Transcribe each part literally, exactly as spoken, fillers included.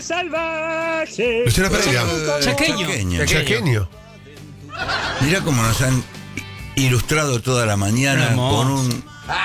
salvaje. Luciano Pereira. Chaqueño. Chaqueño. Chaqueño. Mirá cómo nos han ilustrado toda la mañana Hermoso. con un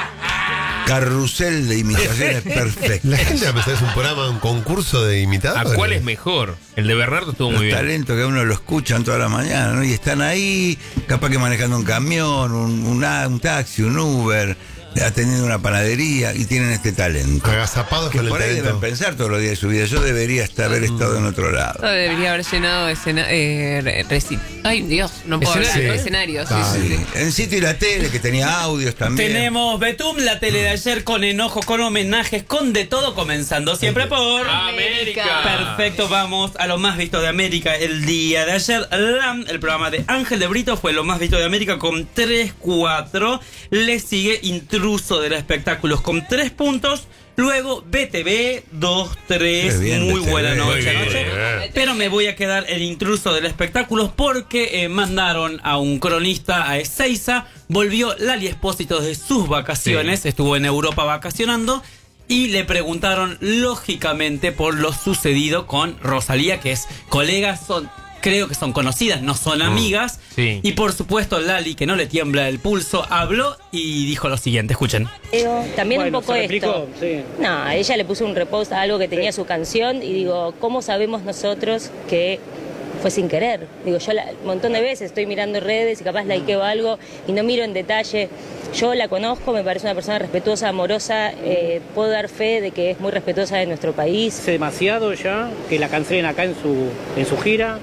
carrusel de imitaciones perfectas. La gente va a pensar que es un programa, un concurso de ¿A imitadores. cuál es mejor? El de Bernardo estuvo Los muy bien. talentos que uno lo escuchan toda la mañana, ¿no? Y están ahí, capaz que manejando un camión, un, un, un taxi, un Uber, atendiendo una panadería, y tienen este talento. Agazapados Que con el por ahí talento. deben pensar todos los días de su vida. Yo debería estar, haber estado en otro lado. Yo debería haber llenado escena, eh, re- reci- Ay, Dios, no puedo hablar. Escenario. Escenarios. Ah, sí, sí, Sí. sí. En sitio y la tele, que tenía audios también. Tenemos Betum, la tele de ayer, con enojo, con homenajes, con de todo, comenzando siempre por... América. Perfecto, vamos a lo más visto de América el día de ayer. LAM, el programa de Ángel de Brito, fue lo más visto de América con tres cuatro. Le sigue Intruso del Espectáculos con tres puntos. Luego B T V dos tres. Qué bien, Muy B T V. buena noche Muy bien. anoche. Pero me voy a quedar el Intruso del Espectáculos porque eh, mandaron a un cronista a Ezeiza. Volvió Lali Espósito de sus vacaciones. Sí. Estuvo en Europa vacacionando. Y le preguntaron, lógicamente, por lo sucedido con Rosalía, que es colega, son, creo que son conocidas, no son amigas. sí. Y por supuesto, Lali, que no le tiembla el pulso, habló y dijo lo siguiente, escuchen. También Bueno, un poco ¿se esto. replicó? Sí. No, a ella le puso un repost a algo que tenía su canción y digo, ¿cómo sabemos nosotros que fue sin querer? Digo, yo la- un montón de veces estoy mirando redes y capaz likeo algo y no miro en detalle. Yo la conozco, me parece una persona respetuosa, amorosa, eh, puedo dar fe de que es muy respetuosa de nuestro país. Hace demasiado ya que la cancelen acá en su, en su gira.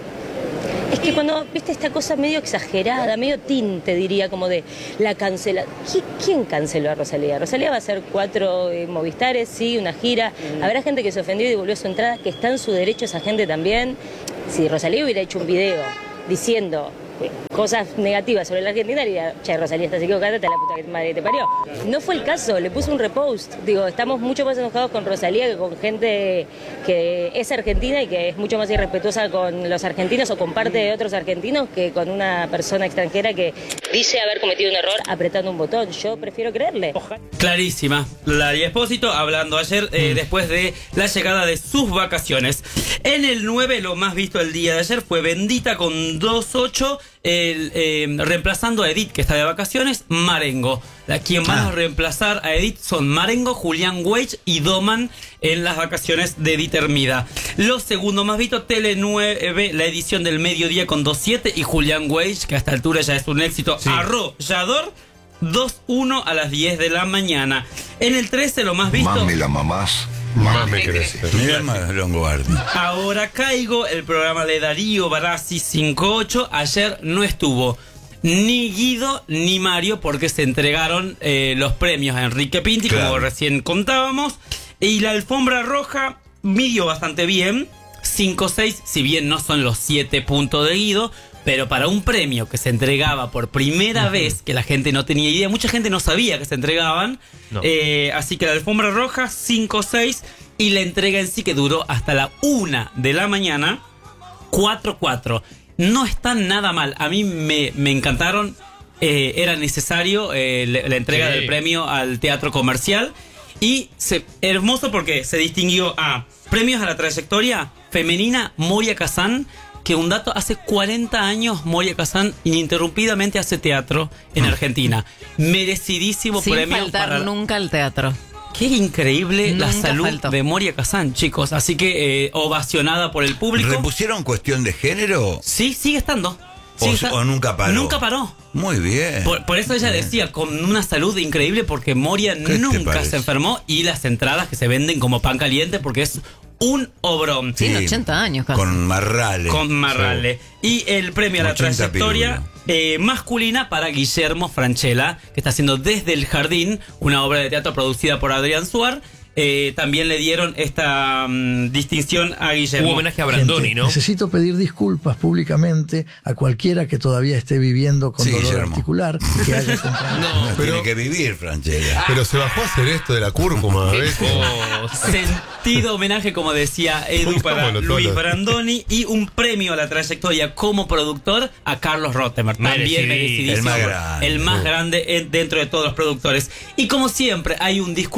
Es que cuando, viste, esta cosa medio exagerada, medio tinte, diría, como de la cancela. ¿Qui- ¿Quién canceló a Rosalía? Rosalía va a hacer cuatro eh, Movistares, sí, una gira. Habrá gente que se ofendió y devolvió su entrada, que está en su derecho esa gente también. Si Rosalía hubiera hecho un video diciendo eh, cosas negativas sobre la Argentina, diría, che, Rosalía, estás equivocada, te la puta que madre te parió. No fue el caso, le puso un repost. Digo, estamos mucho más enojados con Rosalía que con gente que es argentina y que es mucho más irrespetuosa con los argentinos o con parte de otros argentinos que con una persona extranjera que dice haber cometido un error apretando un botón. Yo prefiero creerle. Clarísima. Lali Espósito hablando ayer eh, después de la llegada de sus vacaciones. En el nueve, lo más visto el día de ayer fue Bendita con dos ocho, el, eh, reemplazando a Edith, que está de vacaciones, Marengo. La, quien van Ah. a reemplazar a Edith son Marengo, Julián Weich y Doman en las vacaciones de Edith Hermida. Lo segundo más visto, Tele nueve, la edición del mediodía con dos siete y Julián Weich, que a esta altura ya es un éxito arrollador, dos uno a las diez de la mañana. En el trece, lo más visto... Mami, la mamás. Más me crece. Mirá más Longobardi. Ahora caigo, el programa de Darío Barassi cinco ocho. Ayer no estuvo ni Guido ni Mario porque se entregaron eh, los premios a Enrique Pinti, Claro. como recién contábamos. Y la alfombra roja midió bastante bien, cinco seis, si bien no son los siete puntos de Guido. Pero para un premio que se entregaba por primera vez, que la gente no tenía idea, mucha gente no sabía que se entregaban. No. Eh, así que la alfombra roja, cinco seis. Y la entrega en sí, que duró hasta la una de la mañana, cuatro cuatro. No están nada mal. A mí me, me encantaron. Eh, era necesario eh, la, la entrega Sí. del premio al teatro comercial. Y se, hermoso porque se distinguió a premios a la trayectoria femenina, Moria Kazán. Que un dato, hace cuarenta años Moria Kazán ininterrumpidamente hace teatro en Argentina. Merecidísimo Sin premio faltar para... nunca al teatro. Qué increíble la Nunca salud faltó. de Moria Kazán, chicos. Así que eh, ovacionada por el público. ¿Repusieron cuestión de género? Sí, sigue estando. O, Sigue esta- o nunca paró? Nunca paró. Muy bien. Por, por eso ella Bien. decía, con una salud increíble, porque Moria ¿Qué te nunca parece? se enfermó y las entradas que se venden como pan caliente porque es un obrón. Tiene ochenta años casi. Con Marrale. Con Marrale. Y el premio a la ochenta trayectoria eh, masculina para Guillermo Francella, que está haciendo Desde el Jardín, una obra de teatro producida por Adrián Suar. Eh, también le dieron esta mm, distinción a Guillermo. Hubo homenaje a Brandoni, Gente, ¿no? Necesito pedir disculpas públicamente a cualquiera que todavía esté viviendo con Sí, dolor Guillermo. articular, que haya comprado. No, pero- tiene que vivir, Franchella. Pero se bajó a hacer esto de la cúrcuma, ¿ves? Oh, Sentido homenaje, como decía Edu, para Pongámoslo Luis todo. Brandoni, y un premio a la trayectoria como productor a Carlos Rottemer. También Merecidísimo. merecidísimo. El más grande. El más grande en- dentro de todos los productores. Y como siempre, hay un discurso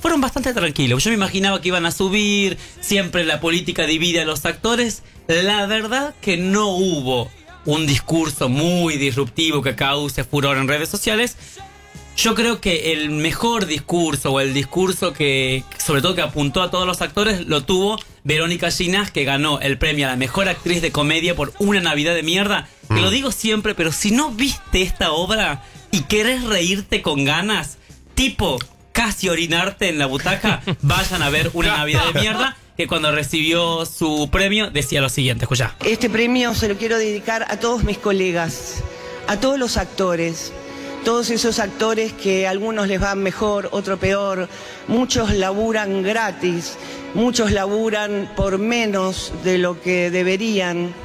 fueron bastante tranquilos. Yo me imaginaba que iban a subir, siempre la política divide a los actores. La verdad que no hubo un discurso muy disruptivo que cause furor en redes sociales. Yo creo que el mejor discurso o el discurso que, sobre todo que apuntó a todos los actores, lo tuvo Verónica Ginás, que ganó el premio a la mejor actriz de comedia por Una Navidad de Mierda. Que lo digo siempre, pero si no viste esta obra y querés reírte con ganas, tipo casi orinarte en la butaca, vayan a ver Una Navidad de Mierda, que cuando recibió su premio decía lo siguiente, escuchá. Este premio se lo quiero dedicar a todos mis colegas, a todos los actores. Todos esos actores que a algunos les van mejor, otro peor, muchos laburan gratis, muchos laburan por menos de lo que deberían.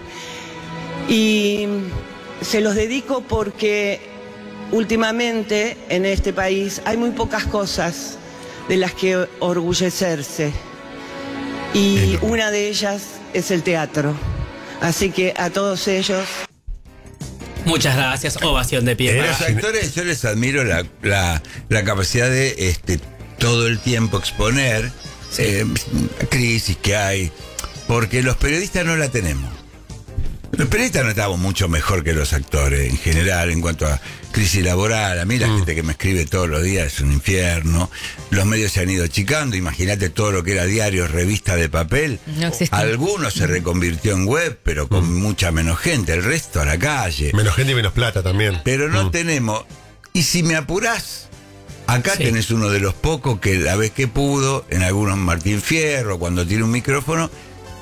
Y se los dedico porque últimamente en este país hay muy pocas cosas de las que orgullecerse. Y una de ellas es el teatro. Así que a todos ellos... Muchas gracias, ovación de pie. A los actores yo les admiro la, la, la capacidad de este todo el tiempo exponer eh, crisis que hay, porque los periodistas no la tenemos. Los periodistas no estamos mucho mejor que los actores en general en cuanto a crisis laboral. A mí la mm. gente que me escribe todos los días es un infierno. Los medios se han ido achicando. Imagínate todo lo que era diarios, revistas de papel. No Algunos se reconvirtió en web, pero con mm. mucha menos gente. El resto a la calle. Menos gente y menos plata también. Pero no mm. tenemos... Y si me apurás, acá sí. tenés uno de los pocos que la vez que pudo, en algunos Martín Fierro, cuando tiene un micrófono,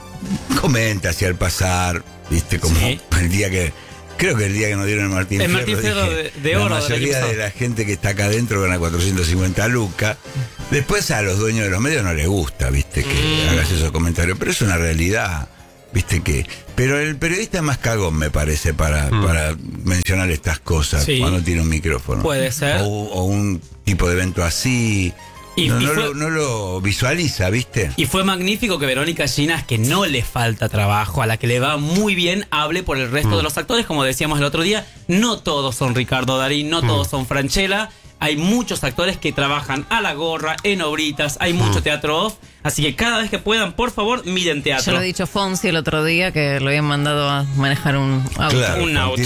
comenta hacia el pasar... Viste, como sí. el día que... Creo que el día que nos dieron el Martín el Fierro, Martín Fierro dije, de, de oro. La mayoría de, de la gente que está acá adentro gana cuatrocientos cincuenta lucas. Después a los dueños de los medios no les gusta, viste, que mm. hagas esos comentarios. Pero es una realidad, viste que... Pero el periodista es más cagón, me parece, para, mm. para mencionar estas cosas sí. cuando tiene un micrófono. Puede ser. O, o un tipo de evento así... Y, no, y no, fue, lo, no lo visualiza, ¿viste? Y fue magnífico que Verónica Ginás, que no le falta trabajo, a la que le va muy bien, hable por el resto mm. de los actores. Como decíamos el otro día, no todos son Ricardo Darín, no mm. todos son Francella. Hay muchos actores que trabajan a la gorra, en obritas, hay mucho mm. teatro off. Así que cada vez que puedan, por favor, miren teatro. Yo lo he dicho Fonsi el otro día, que lo habían mandado a manejar un auto. Claro, un auto.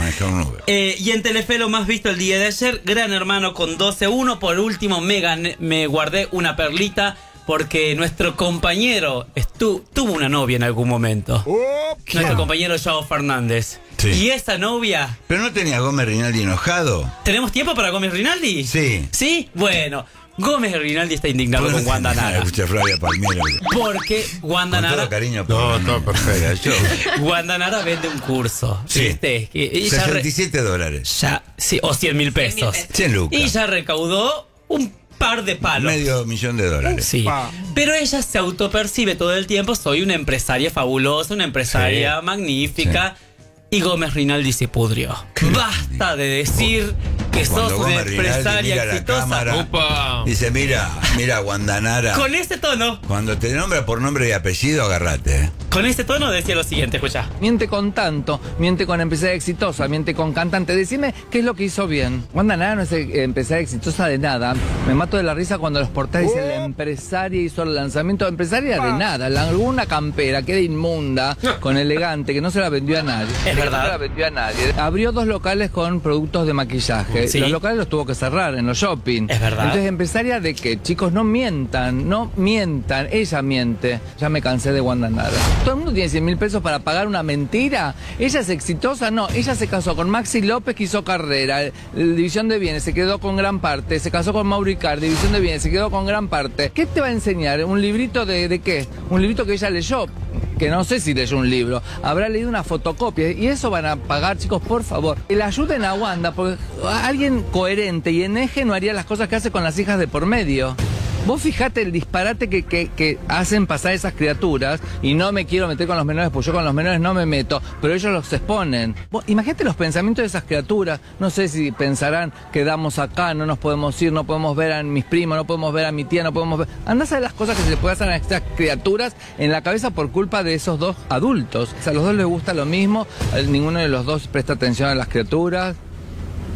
Un eh, y en Telefe lo más visto el día de ayer, Gran Hermano con doce uno. Por último, me, gané, me guardé una perlita, porque nuestro compañero estu, tuvo una novia en algún momento. Oh, nuestro compañero Joao Fernández. Sí. Y esa novia... ¿Pero no tenía Gómez Rinaldi enojado? ¿Tenemos tiempo para Gómez Rinaldi? Sí. ¿Sí? Bueno, Gómez Rinaldi está indignado con Wanda Nara. Escucha Flavia Palmiero. Porque Wanda con Nara... todo cariño por no, todo perfecto. Wanda Nara vende un curso. Sí. ¿Viste? Y sesenta y siete dólares. Ya, sí, o cien mil pesos. cien lucas. Y ya recaudó un par de palos. Medio millón de dólares. Sí. Pero ella se autopercibe todo el tiempo. Soy una empresaria fabulosa, una empresaria sí. magnífica. Sí. Y Gómez Rinaldi se pudrió. Basta de decir que Cuando sos una Gómez empresaria Rinaldi exitosa. Cámara, Opa. dice, mira, mira, Wanda Nara. Con ese tono. Cuando te nombra por nombre y apellido, agarrate. ¿eh? Con ese tono decía lo siguiente, escucha. Miente con tanto, miente con empresaria exitosa, miente con cantante. Decime qué es lo que hizo bien. Wanda Nara no es empresaria exitosa de nada. Me mato de la risa cuando los portales dicen la empresaria hizo el lanzamiento. Empresaria de nada. La, alguna campera que era inmunda, con elegante, que no se la vendió a nadie. Es verdad. No se la vendió a nadie. Abrió dos locales con productos de maquillaje. Sí. Los locales los tuvo que cerrar en los shopping. Es verdad. Entonces, empresaria de que, chicos, no mientan, no mientan. Ella miente. Ya me cansé de Wanda Nara. Todo el mundo tiene cien mil pesos para pagar una mentira. Ella es exitosa, no. Ella se casó con Maxi López, que hizo carrera, división de bienes, se quedó con gran parte. Se casó con Mauro Icardi, división de bienes, se quedó con gran parte. ¿Qué te va a enseñar? ¿Un librito de, de qué? Un librito que ella leyó. Que no sé si leyó un libro, habrá leído una fotocopia, y eso van a pagar, chicos, por favor. Le ayuden a Wanda, porque alguien coherente y en eje no haría las cosas que hace con las hijas de por medio. Vos fijate el disparate que, que, que hacen pasar esas criaturas, y no me quiero meter con los menores, porque yo con los menores no me meto, pero ellos los exponen. Vos, imagínate los pensamientos de esas criaturas. No sé si pensarán, quedamos acá, no nos podemos ir, no podemos ver a mis primos, no podemos ver a mi tía, no podemos ver... Andá a saber las cosas que se le pueden hacer a estas criaturas en la cabeza por culpa de esos dos adultos. O sea, a los dos les gusta lo mismo, ninguno de los dos presta atención a las criaturas.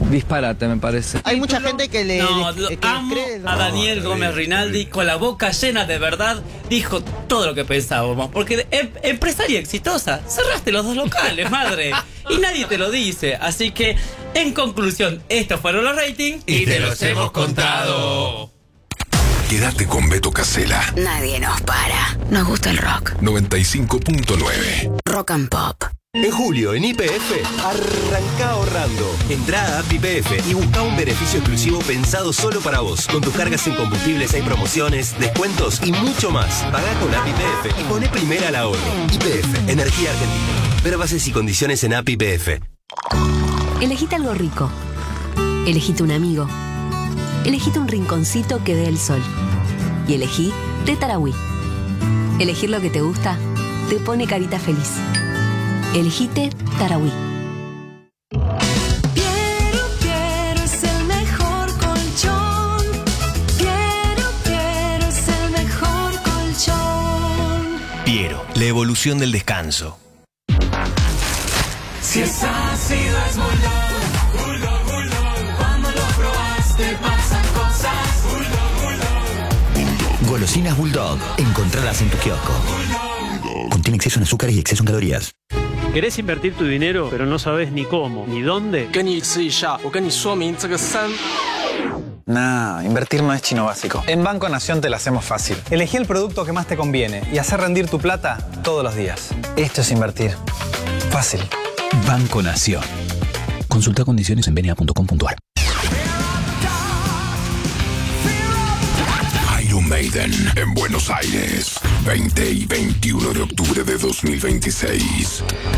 disparate, me parece. Hay mucha gente que le, No, le- lo que amo cree- a Daniel Gómez Rinaldi con la boca llena de verdad. Dijo todo lo que pensábamos. Porque em- empresaria exitosa, cerraste los dos locales, madre. Y nadie te lo dice. Así que, en conclusión, estos fueron los ratings. Y te los hemos contado. Quédate con Beto Casella. Nadie nos para. Nos gusta el rock. noventa y cinco punto nueve. Rock and Pop. En julio, en Y P F, arranca ahorrando. Entrá a App Y P F y busca un beneficio exclusivo pensado solo para vos. Con tus cargas en combustibles hay promociones, descuentos y mucho más. Pagá con App Y P F y poné primera al ahorro. Y P F, Energía Argentina. Ver bases y condiciones en App Y P F. Elegite algo rico. Elegite un amigo. Elegite un rinconcito que dé el sol. Y elegí Té Tarahui. Elegir lo que te gusta te pone carita feliz. Elegite Tarahui. Piero, Piero es el mejor colchón. Piero, Piero es el mejor colchón. Piero, la evolución del descanso. Si es ácido es Bulldog, Bulldog, Bulldog. Cuando lo probaste pasan cosas. Bulldog, Bulldog. Golosinas Bulldog. Encontralas en tu kiosco. Contiene exceso en azúcares y exceso en calorías. ¿Querés invertir tu dinero, pero no sabes ni cómo, ni dónde? Nah, invertir no es chino básico. En Banco Nación te la hacemos fácil. Elegí el producto que más te conviene y hacer rendir tu plata todos los días. Esto es invertir. Fácil. Banco Nación. Consulta condiciones en b n a punto com punto a r. Iron Maiden en Buenos Aires, veinte y veintiuno de octubre de dos mil veintiséis.